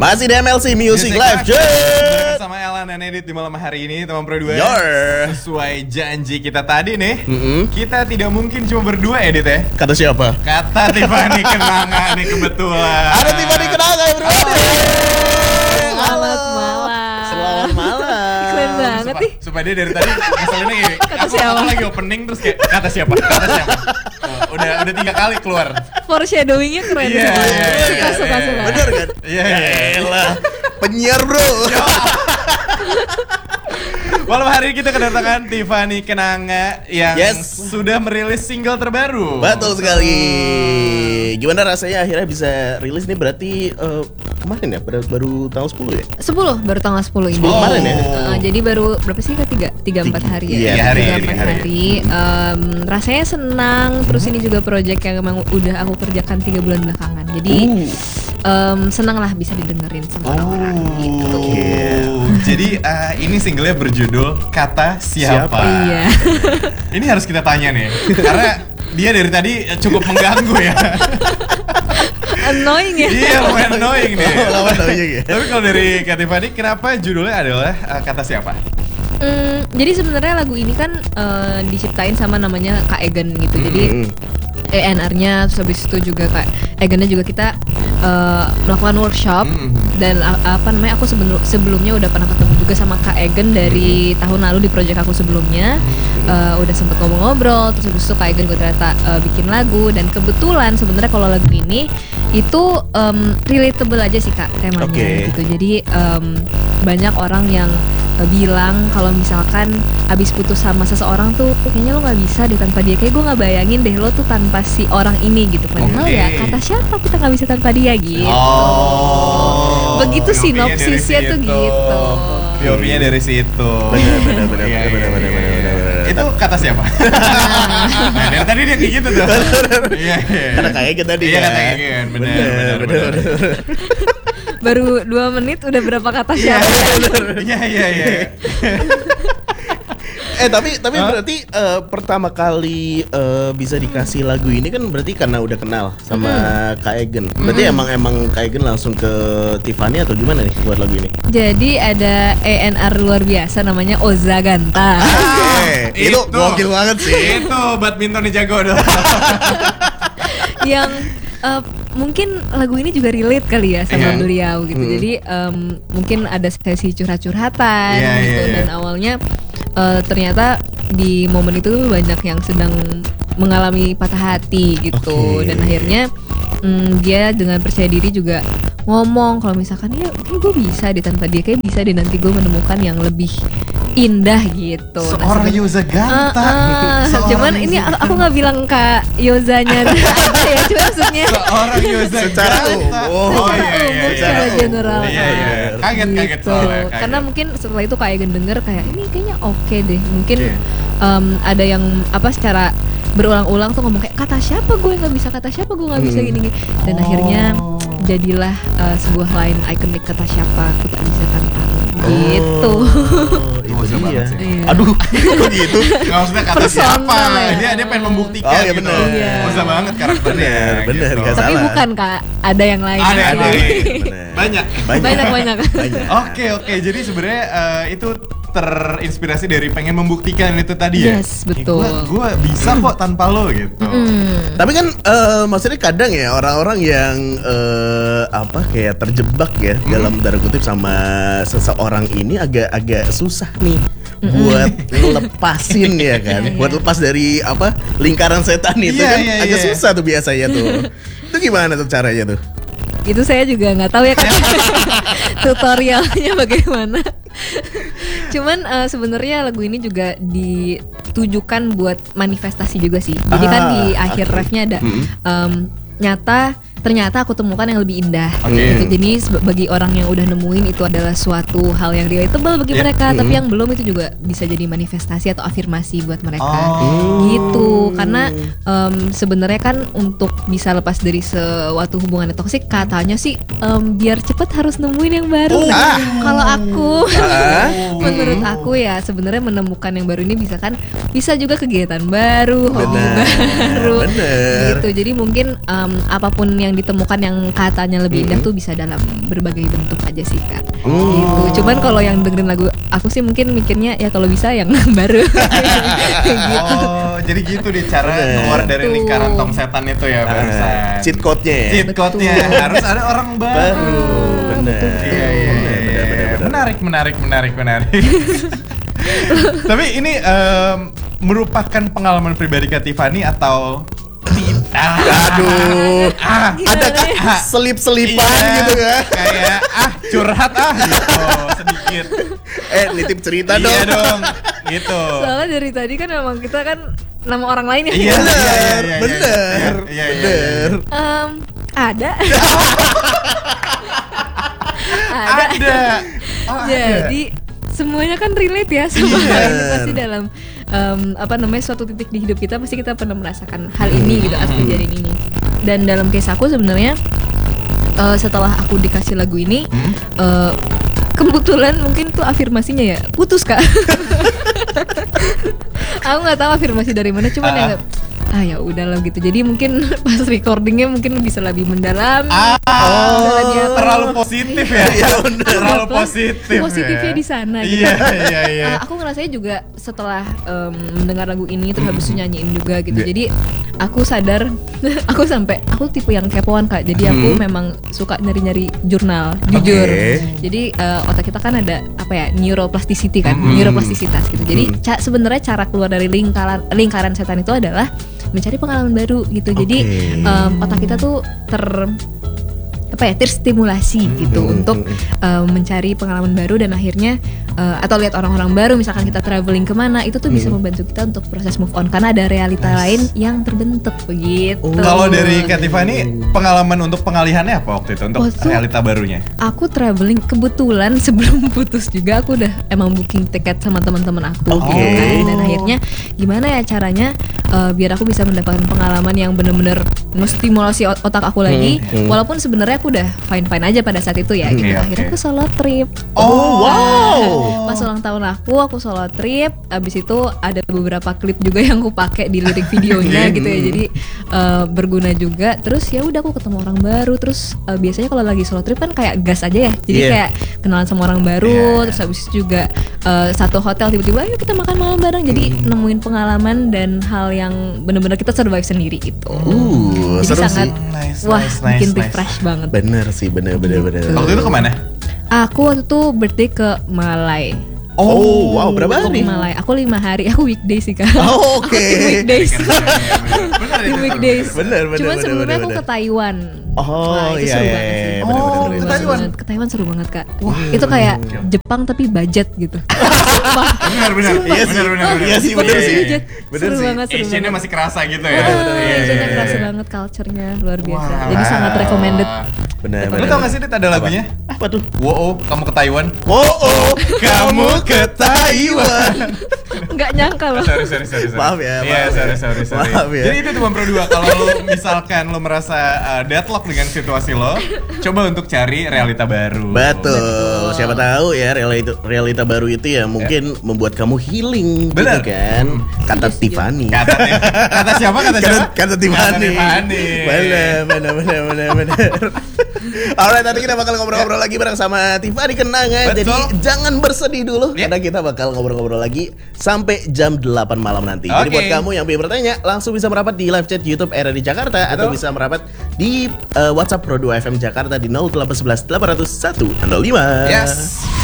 Masih di MLC Music Live, sama Elan dan Edit di malam hari ini, teman berdua. Sesuai janji kita tadi nih, kita tidak mungkin cuma berdua, Edit ya. Kata siapa? Kata Tiffany Kenanga nih kebetulan. Ada Tiffany Kenanga ya, bro. Selamat malam. Selamat malam. Keren banget nih. Supaya dia dari tadi ngeselinnya gini. Kata siapa? Aku lagi opening terus kayak kata siapa? Kata siapa? Udah 3 kali keluar. Foreshadowingnya keren. Iya. Suka. Bener kan? Iya. Elah, penyiar bro. Malam hari ini kita kedatangan Tiffany Kenanga yang sudah merilis single terbaru. Betul sekali. Gimana rasanya akhirnya bisa rilis nih? Berarti kemarin ya? Baru tanggal 10 ya? 10, baru tanggal 10 ini. Kemarin ya? Jadi baru berapa sih? 3-4 hari ya? Iya, 3-4 hari. Rasanya senang. Terus ini juga project yang memang udah aku kerjakan 3 bulan belakangan. Jadi senang lah bisa didengerin sama orang-orang gitu. Jadi ini singlenya berjudul Kata Siapa. Iya. Ini harus kita tanya nih, karena dia dari tadi cukup mengganggu ya. Annoying ya? Iya, lumayan annoying nih. Ya. Tapi kalau dari Kak Tiffany, kenapa judulnya adalah Kata Siapa? Jadi sebenarnya lagu ini kan diciptain sama namanya Kak Egan gitu. Jadi ENR-nya, terus habis itu juga Kak Egannya juga kita melakukan workshop. Dan aku sebelumnya udah pernah ketemu juga sama Kak Egan dari tahun lalu di project aku sebelumnya. Udah sempet ngobrol-ngobrol, terus habis itu Kak Egan gue ternyata bikin lagu. Dan kebetulan sebenarnya kalau lagu ini itu relatable aja sih Kak temanya gitu. Jadi banyak orang yang bilang kalau misalkan abis putus sama seseorang tuh kayaknya lo nggak bisa deh tanpa dia, kayak gue nggak bayangin deh lo tuh tanpa si orang ini gitu. Padahal ya kata siapa kita nggak bisa tanpa dia gitu. Begitu sinopsisnya tuh gitu. POV-nya dari situ. Benar. Itu kata siapa? Nah, dari tadi dia kayak gitu tuh. Iya. Karena kayak gitu tadi. Iya, kata Egan. Benar. Baru 2 menit udah berapa kata siapa? Iya. Tapi berarti pertama kali bisa dikasih lagu ini kan berarti karena udah kenal sama Kak Egan. Berarti emang Kak Egan langsung ke Tiffany atau gimana nih buat lagu ini? Jadi ada ENR luar biasa namanya Oza Ganta. Itu gokil banget sih. Itu badminton jago dong. Yang mungkin lagu ini juga relate kali ya sama beliau gitu. Jadi mungkin ada sesi curhat-curhatan gitu. Dan awalnya ternyata di momen itu banyak yang sedang mengalami patah hati gitu. Dan akhirnya dia dengan percaya diri juga ngomong kalau misalkan ya kayak gue bisa deh tanpa dia, kayak bisa deh nanti gue menemukan yang lebih indah gitu. Seorang Yoza Ganta. Cuman ini aku nggak bilang Kak Yozanya aja ya, cuma maksudnya seorang Yoza secara umum. Secara general. Kaget gitu. soalnya. Karena mungkin setelah itu Kak Egan denger kayak ini kayaknya oke deh. Mungkin ada yang secara berulang-ulang tuh ngomong kayak kata siapa gue nggak bisa gini. Dan akhirnya jadilah sebuah line ikonik kata siapa aku tak bisa tanpa gitu. Itu dia. Iya. Aduh, kok gitu? Nggak maksudnya kata siapa. Dia pengen membuktikan. Oh iya benar. Usah banget karakternya. Bener, gitu. nggak Tapi salah. bukan Kak, ada yang lain. Ada yang lain. Banyak. Banyak. Oke. Jadi sebenarnya itu terinspirasi dari pengen membuktikan itu tadi ya. Yes, betul. Gue bisa kok tanpa lo gitu. Tapi kan maksudnya kadang ya orang-orang yang kayak terjebak ya dalam tanda kutip sama seseorang ini agak susah nih buat lepasin ya kan. Buat lepas dari lingkaran setan itu kan agak susah tuh biasanya tuh. Itu gimana tuh caranya tuh? Itu saya juga nggak tahu ya Kak. Tutorialnya bagaimana. Cuman sebenarnya lagu ini juga ditujukan buat manifestasi juga sih. Jadi kan di akhir refnya ada ternyata aku temukan yang lebih indah. Gitu. Jadi bagi orang yang udah nemuin itu adalah suatu hal yang relatable bagi mereka, tapi yang belum itu juga bisa jadi manifestasi atau afirmasi buat mereka. Gitu. Karena sebenarnya kan untuk bisa lepas dari suatu hubungan yang toksik, katanya sih biar cepet harus nemuin yang baru. Kalau aku menurut aku ya sebenarnya menemukan yang baru ini bisa juga kegiatan baru, hobi baru. Gitu. Jadi mungkin apapun yang yang ditemukan yang katanya lebih indah tuh bisa dalam berbagai bentuk aja sih Kak. Gitu. Cuman kalau yang dengerin lagu aku sih mungkin mikirnya ya kalau bisa yang baru. Gitu. Oh, jadi gitu deh cara keluar dari lingkaran tong setan itu ya barusan. Cheat code-nya ya. Cheat code-nya harus ada orang baru. Bener. Iya. Menarik. Tapi ini merupakan pengalaman pribadi Kak Tiffany atau Aduh, ada Gimana selip-selipan gitu ya. Kayak curhat gitu sedikit. Nitip cerita dong. Iya dong, gitu. Soalnya dari tadi kan memang kita kan nama orang lain ya. Iya, Bener. Ada. Ada. Jadi semuanya kan relate ya sama hal ini pasti dalam suatu titik di hidup kita pasti kita pernah merasakan hal ini gitu atas kejadian ini. Dan dalam case aku sebenarnya setelah aku dikasih lagu ini kebetulan mungkin tuh afirmasinya ya putus Kak. Aku nggak tahu afirmasi dari mana, cuman ya udahlah gitu. Jadi mungkin pas recordingnya mungkin bisa lebih mendalam. Terlalu positif ya. Terlalu positif. Positifnya ya. di sana. Gitu. Iya. Aku ngerasanya juga setelah mendengar lagu ini terus habis itu nyanyiin juga gitu. Jadi aku sadar aku tipe yang kepoan Kak. Jadi aku memang suka nyari-nyari jurnal, jujur. Jadi otak kita kan ada neuroplasticity kan, neuroplastisitas gitu. Jadi sebenarnya cara keluar dari lingkaran setan itu adalah mencari pengalaman baru gitu. Jadi otak kita tuh terstimulasi gitu untuk mencari pengalaman baru dan akhirnya atau lihat orang-orang baru, misalkan kita traveling kemana itu tuh bisa membantu kita untuk proses move on karena ada realita lain yang terbentuk begitu. Kalau dari Kak Tiffany pengalaman untuk pengalihannya apa waktu itu untuk realita barunya? Aku traveling kebetulan sebelum putus juga aku udah emang booking tiket sama teman-teman aku gitu kan. Dan akhirnya gimana ya caranya biar aku bisa mendapatkan pengalaman yang benar-benar menstimulasi otak aku lagi walaupun sebenarnya aku udah fine-fine aja pada saat itu ya gitu. Akhirnya aku solo trip. Pas ulang tahun aku solo trip. Abis itu ada beberapa klip juga yang aku pakai di lirik videonya gitu ya. Jadi berguna juga. Terus ya udah aku ketemu orang baru. Terus biasanya kalau lagi solo trip kan kayak gas aja ya. Jadi kayak kenalan sama orang baru. Terus abis itu juga satu hotel tiba-tiba ayo kita makan malam bareng. Jadi nemuin pengalaman dan hal yang benar-benar kita survive sendiri gitu. Jadi sangat bikin refresh banget. Bener sih, bener. Waktu itu kemana? Aku waktu itu birthday ke Malai. Wow, berapa Aku hari? Malai. Aku 5 hari. Aku weekdays sih Kak. Oke. Weekdays. Bener Weekdays. Bener. Cuman sebelumnya aku ke Taiwan. Wah, itu seru banget sih. Ke Taiwan. Ke Taiwan seru banget Kak. Itu kayak Jepang tapi budget gitu. Bener. Iya sih, bener sih. Seru banget. Asian-nya masih kerasa gitu ya. Asian-nya kerasa banget, culture-nya luar biasa. Jadi sangat recommended. Bener. Lu tau gak sih Dit ada lagunya? Apa tuh? Wow, kamu ke Taiwan. Kamu ke Taiwan. Nggak nyangka loh. Sorry. Maaf ya. Iya, sorry. Maaf ya. Jadi itu cuma Pro 2. Kalau lu misalkan lu merasa deadlock dengan situasi lo, coba untuk cari realita baru. Betul. Siapa tahu ya realita baru itu ya mungkin membuat kamu healing. Bener. Gitu kan? Kata Tiffany. Kata siapa? Kata Tiffany. Bener. Alright, nanti kita bakal ngobrol-ngobrol lagi bareng sama Tiffany Kenangan. Jadi jangan bersedih dulu karena kita bakal ngobrol-ngobrol lagi sampai jam 8 malam nanti. Jadi buat kamu yang ingin bertanya langsung bisa merapat di live chat YouTube RRI Jakarta atau bisa merapat di WhatsApp Pro 2 FM Jakarta di 0811 801 05. Yes.